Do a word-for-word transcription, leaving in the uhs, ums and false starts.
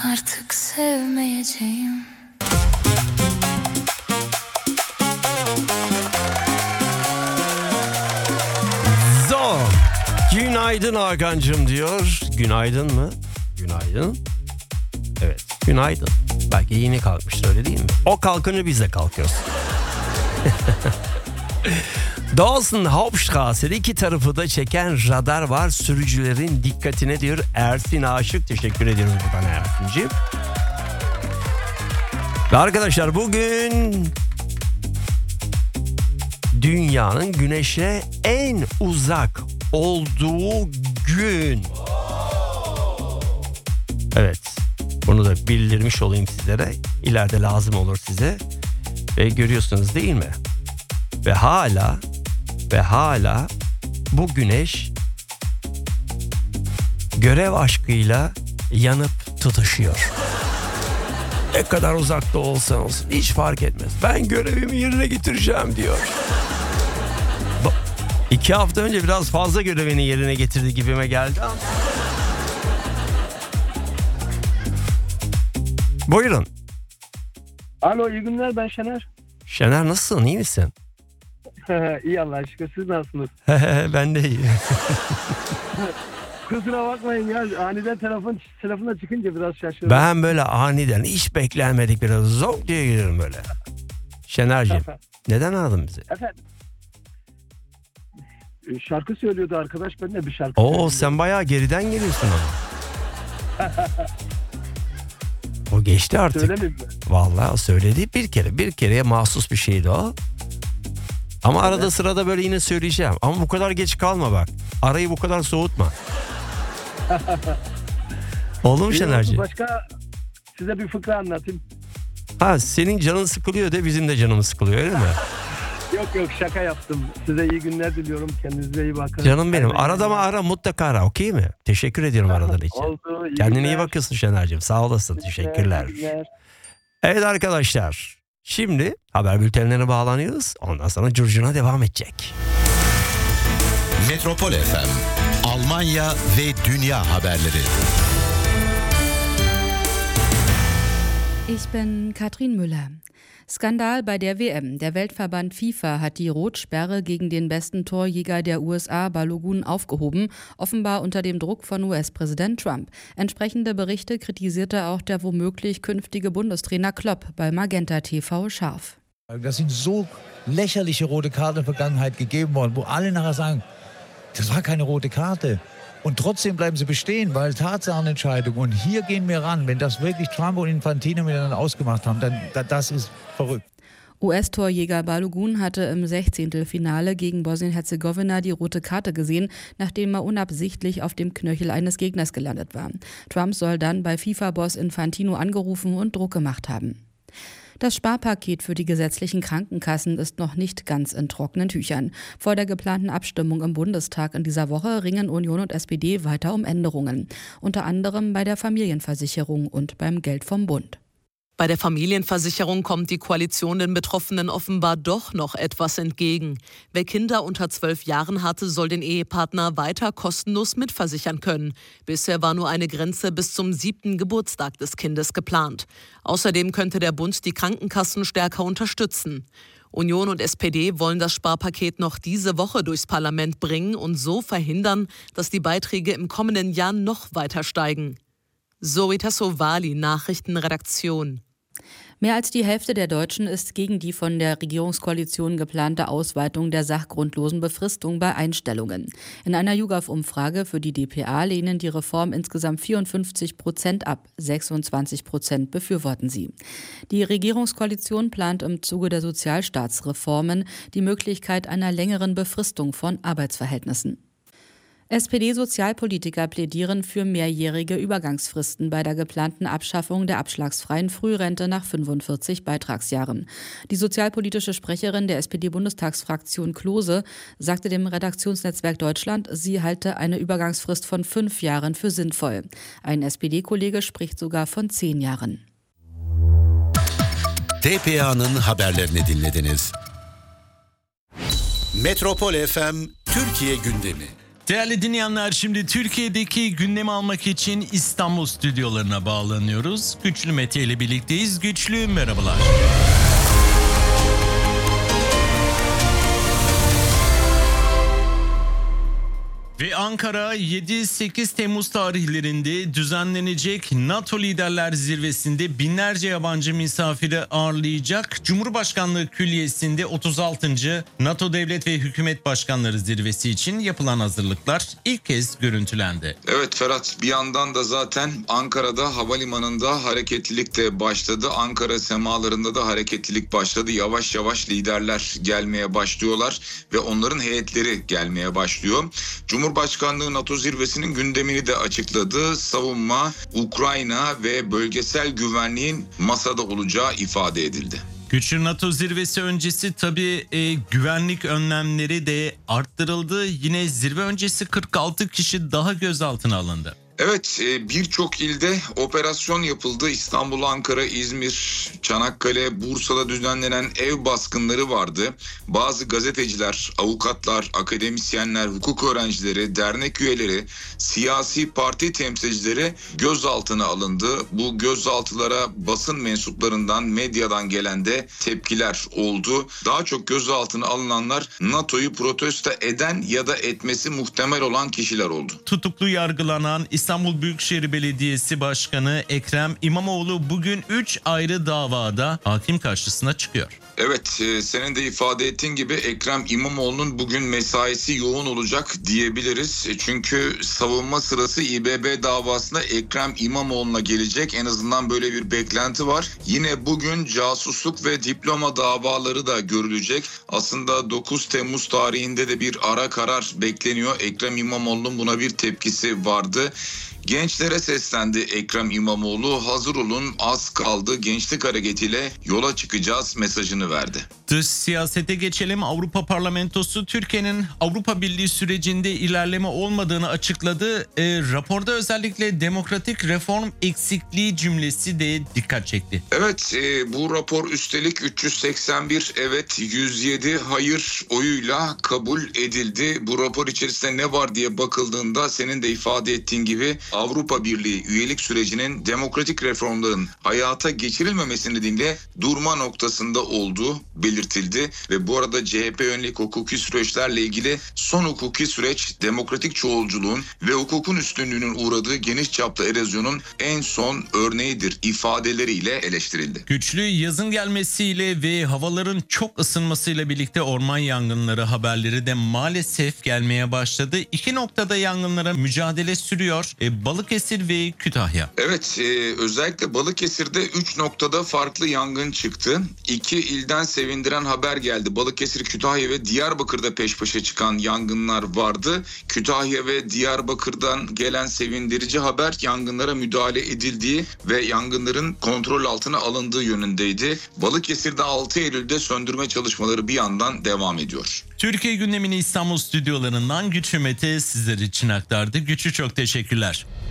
artık sevmeyeceğim. Zo, günaydın Hakan'cığım diyor. Günaydın mı? Günaydın. Evet, günaydın. Belki yeni kalkmıştır, öyle değil mi? O kalkınca biz de kalkıyoruz. Dawson Hauptstrasse'de iki tarafı da çeken radar var. Sürücülerin dikkatine diyor Ersin Aşık. Teşekkür ediyoruz buradan Ersin'ciğim. Ve arkadaşlar bugün dünyanın güneşe en uzak olduğu gün. Evet, bunu da bildirmiş olayım sizlere. İleride lazım olur size. Ve görüyorsunuz değil mi? Ve hala ve hala bu güneş görev aşkıyla yanıp tutuşuyor. Ne kadar uzakta olsa olsun hiç fark etmez. Ben görevimi yerine getireceğim diyor. İki hafta önce biraz fazla görevini yerine getirdi gibime geldi ama. Buyurun. Alo, iyi günler, ben Şener. Şener nasılsın, iyi misin? İyi Allah'a şükür, siz nasılsınız? Ben de iyiyim. Kusura bakmayın ya, aniden telefon telefona çıkınca biraz şaşırdım. Ben böyle aniden hiç beklenmedik biraz zor diye gelirim böyle. Şenerciğim neden aradın bizi? Efendim, şarkı söylüyordu arkadaş, ben de bir şarkı Oo söylüyorum. sen bayağı geriden geliyorsun ama. O geçti artık. Söylemeyeyim mi? Vallahi o söyledi bir kere. Bir kereye mahsus bir şeydi o. Ama evet. Arada sırada böyle yine söyleyeceğim. Ama bu kadar geç kalma bak. Arayı bu kadar soğutma. Oldu mu Şenerci? Başka size bir fıkra anlatayım. Ha, senin canın sıkılıyor de bizim de canımız sıkılıyor, öyle mi? Yok yok, şaka yaptım. Size iyi günler diliyorum. Kendinize iyi bakın. Canım benim. Arada mı ara, mutlaka ara. Okey mi? Teşekkür ediyorum aradığın için. Oldu. iyi Kendine günler. iyi bakıyorsun Şener'cim. Sağ olasın. İyi Teşekkürler. günler, iyi günler. Evet arkadaşlar. Şimdi haber bültenlerine bağlanıyoruz. Ondan sonra curcuna devam edecek. Metropol F M, Almanya ve dünya haberleri. Ich bin Katrin Müller. Skandal bei der W M. Der Weltverband FIFA hat die Rotsperre gegen den besten Torjäger der U S A, Balogun, aufgehoben, offenbar unter dem Druck von U S-Präsident Trump. Entsprechende Berichte kritisierte auch der womöglich künftige Bundestrainer Klopp bei Magenta T V scharf. Das sind so lächerliche rote Karten in der Vergangenheit gegeben worden, wo alle nachher sagen, das war keine rote Karte. Und trotzdem bleiben sie bestehen, weil Tatsachenentscheidung. Und hier gehen wir ran. Wenn das wirklich Trump und Infantino miteinander ausgemacht haben, dann das ist verrückt. U S-Torjäger Balogun hatte im Sechzehntelfinale gegen Bosnien-Herzegowina die rote Karte gesehen, nachdem er unabsichtlich auf dem Knöchel eines Gegners gelandet war. Trump soll dann bei FIFA-Boss Infantino angerufen und Druck gemacht haben. Das Sparpaket für die gesetzlichen Krankenkassen ist noch nicht ganz in trockenen Tüchern. Vor der geplanten Abstimmung im Bundestag in dieser Woche ringen Union und S P D weiter um Änderungen. Unter anderem bei der Familienversicherung und beim Geld vom Bund. Bei der Familienversicherung kommt die Koalition den Betroffenen offenbar doch noch etwas entgegen. Wer Kinder unter zwölf Jahren hatte, soll den Ehepartner weiter kostenlos mitversichern können. Bisher war nur eine Grenze bis zum siebten Geburtstag des Kindes geplant. Außerdem könnte der Bund die Krankenkassen stärker unterstützen. Union und S P D wollen das Sparpaket noch diese Woche durchs Parlament bringen und so verhindern, dass die Beiträge im kommenden Jahr noch weiter steigen. Zoe Tassovali, Nachrichtenredaktion. Mehr als die Hälfte der Deutschen ist gegen die von der Regierungskoalition geplante Ausweitung der sachgrundlosen Befristung bei Einstellungen. In einer YouGov-Umfrage für die D P A lehnen die Reform insgesamt vierundfünfzig Prozent ab, sechsundzwanzig Prozent befürworten sie. Die Regierungskoalition plant im Zuge der Sozialstaatsreformen die Möglichkeit einer längeren Befristung von Arbeitsverhältnissen. S P D-Sozialpolitiker plädieren für mehrjährige Übergangsfristen bei der geplanten Abschaffung der abschlagsfreien Frührente nach fünfundvierzig Beitragsjahren. Die sozialpolitische Sprecherin der S P D-Bundestagsfraktion Klose sagte dem Redaktionsnetzwerk Deutschland, sie halte eine Übergangsfrist von fünf Jahren für sinnvoll. Ein S P D-Kollege spricht sogar von zehn Jahren. T P A'nın haberlerini dinlediniz. Metropol F M Türkiye gündemi. Değerli dinleyenler, şimdi Türkiye'deki gündemi almak için İstanbul stüdyolarına bağlanıyoruz. Güçlü Mete ile birlikteyiz. Güçlü, merhabalar. Ve Ankara yedi sekiz Temmuz tarihlerinde düzenlenecek NATO Liderler Zirvesi'nde binlerce yabancı misafiri ağırlayacak. Cumhurbaşkanlığı Külliyesi'nde otuz altıncı NATO Devlet ve Hükümet Başkanları Zirvesi için yapılan hazırlıklar ilk kez görüntülendi. Evet Ferhat, bir yandan da zaten Ankara'da havalimanında hareketlilik de başladı. Ankara semalarında da hareketlilik başladı. Yavaş yavaş liderler gelmeye başlıyorlar ve onların heyetleri gelmeye başlıyor. Cumhurbaşkanlığı Cumhurbaşkanlığı NATO zirvesinin gündemini de açıkladı. Savunma, Ukrayna ve bölgesel güvenliğin masada olacağı ifade edildi. Güçlü, NATO zirvesi öncesi tabii e, güvenlik önlemleri de arttırıldı. Yine zirve öncesi kırk altı kişi daha gözaltına alındı. Evet, birçok ilde operasyon yapıldı. İstanbul, Ankara, İzmir, Çanakkale, Bursa'da düzenlenen ev baskınları vardı. Bazı gazeteciler, avukatlar, akademisyenler, hukuk öğrencileri, dernek üyeleri, siyasi parti temsilcileri gözaltına alındı. Bu gözaltılara basın mensuplarından, medyadan gelen de tepkiler oldu. Daha çok gözaltına alınanlar NATO'yu protesto eden ya da etmesi muhtemel olan kişiler oldu. Tutuklu yargılanan İstanbul Büyükşehir Belediyesi Başkanı Ekrem İmamoğlu bugün üç ayrı davada hakim karşısına çıkıyor. Evet, e, senin de ifade ettiğin gibi Ekrem İmamoğlu'nun bugün mesaisi yoğun olacak diyebiliriz. E, çünkü savunma sırası İ B B davasında Ekrem İmamoğlu'na gelecek. En azından böyle bir beklenti var. Yine bugün casusluk ve diploma davaları da görülecek. Aslında dokuz Temmuz tarihinde de bir ara karar bekleniyor. Ekrem İmamoğlu'nun buna bir tepkisi vardı. Gençlere seslendi Ekrem İmamoğlu. Hazır olun, az kaldı, gençlik hareketiyle yola çıkacağız mesajını verdi. Dış siyasete geçelim. Avrupa Parlamentosu Türkiye'nin Avrupa Birliği sürecinde ilerleme olmadığını açıkladı. E, raporda özellikle demokratik reform eksikliği cümlesi de dikkat çekti. Evet, e, bu rapor üstelik üç yüz seksen bir evet yüz yedi hayır oyuyla kabul edildi. Bu rapor içerisinde ne var diye bakıldığında senin de ifade ettiğin gibi Avrupa Birliği üyelik sürecinin demokratik reformların hayata geçirilmemesi nedeniyle durma noktasında olduğu belirtildi ve bu arada C H P yönelik hukuki süreçlerle ilgili son hukuki süreç demokratik çoğulculuğun ve hukukun üstünlüğünün uğradığı geniş çaplı erozyonun en son örneğidir ifadeleriyle eleştirildi. Güçlü, yazın gelmesiyle ve havaların çok ısınmasıyla birlikte orman yangınları haberleri de maalesef gelmeye başladı. İki noktada yangınlara mücadele sürüyor. E, Balıkesir ve Kütahya. Evet, e, özellikle Balıkesir'de üç noktada farklı yangın çıktı. İki ilden sevindiren haber geldi. Balıkesir, Kütahya ve Diyarbakır'da peş peşe çıkan yangınlar vardı. Kütahya ve Diyarbakır'dan gelen sevindirici haber yangınlara müdahale edildiği ve yangınların kontrol altına alındığı yönündeydi. Balıkesir'de altı Eylül'de söndürme çalışmaları bir yandan devam ediyor. Türkiye gündemini İstanbul stüdyolarından Güçlü Mete sizler için aktardı. Güçlü, çok teşekkürler.